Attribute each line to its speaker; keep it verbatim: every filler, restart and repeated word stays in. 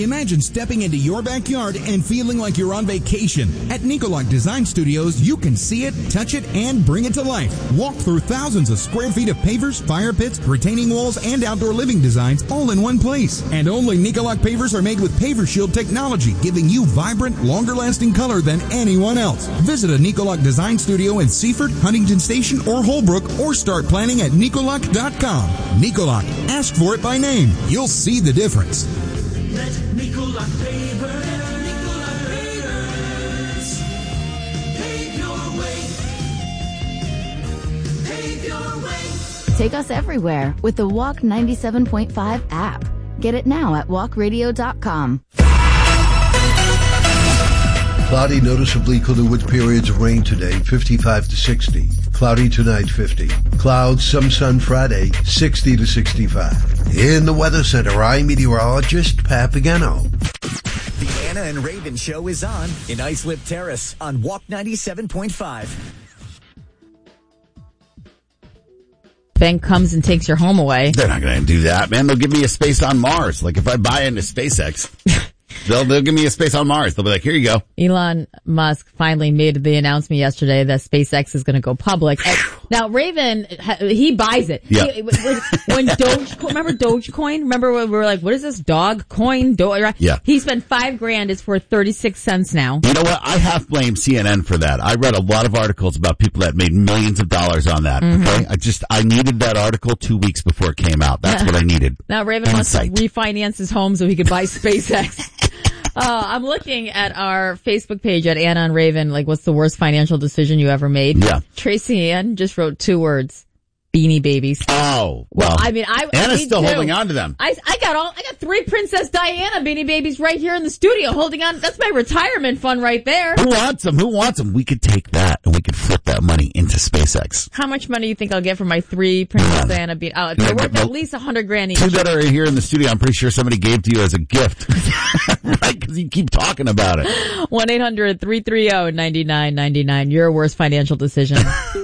Speaker 1: Imagine stepping into your backyard and feeling like you're on vacation. At Nicolac Design Studios, you can see it, touch it, and bring it to life. Walk through thousands of square feet of pavers, fire pits, retaining walls, and outdoor living designs all in one place. And only Nicolac pavers are made with Paver Shield technology, giving you vibrant, longer-lasting color than anyone else. Visit a Nicolac Design Studio in Seaford, Huntington Station, or Holbrook, or start planning at Nicolac dot com. Nicolac. Ask for it by name. You'll see the difference.
Speaker 2: Let Nicolac Pavers, Nicolac Pavers, pave your way, pave your way.
Speaker 3: Take us everywhere with the Walk ninety-seven point five app. Get it now at walk radio dot com.
Speaker 4: Cloudy, noticeably cooler with periods of rain today, fifty-five to sixty. Cloudy tonight, fifty. Clouds, some sun Friday, sixty to sixty-five. In the Weather Center, I'm meteorologist Pat Pagano.
Speaker 5: The Anna and Raven Show is on in Islip Terrace on Walk ninety-seven point five.
Speaker 6: Bank comes and takes your home away.
Speaker 7: They're not going to do that, man. They'll give me a space on Mars. Like if I buy into SpaceX, they'll they'll give me a space on Mars. They'll be like, here you go.
Speaker 6: Elon Musk finally made the announcement yesterday that SpaceX is going to go public. Now, Raven, he buys it.
Speaker 7: Yeah.
Speaker 6: He, when Dogecoin, remember Dogecoin? Remember when we were like, what is this dog coin? Do-
Speaker 7: yeah.
Speaker 6: He spent five grand. It's for thirty-six cents now.
Speaker 7: You know what? I half blame C N N for that. I read a lot of articles about people that made millions of dollars on that. Mm-hmm. Okay. I just, I needed that article two weeks before it came out. That's what I needed.
Speaker 6: Now, Raven wants to refinance his home so he could buy SpaceX. Uh, I'm looking at our Facebook page at Anna and Raven, like, what's the worst financial decision you ever made?
Speaker 7: Yeah.
Speaker 6: Tracy Ann just wrote two words. Beanie Babies.
Speaker 7: Oh, well.
Speaker 6: well I mean, I,
Speaker 7: Anna's
Speaker 6: I
Speaker 7: still
Speaker 6: too.
Speaker 7: holding on to them.
Speaker 6: I, I got all, I got three Princess Diana Beanie Babies right here in the studio holding on. That's my retirement fund right there.
Speaker 7: Who wants them? Who wants them? We could take that and we could flip that money into SpaceX.
Speaker 6: How much money do you think I'll get for my three Princess yeah. Diana Beanie? Oh, they're worth at least a hundred grand each.
Speaker 7: Two that are here in the studio, I'm pretty sure somebody gave to you as a gift. Right? Because you keep talking about it.
Speaker 6: one eight hundred three three zero nine nine nine nine. Your worst financial decision.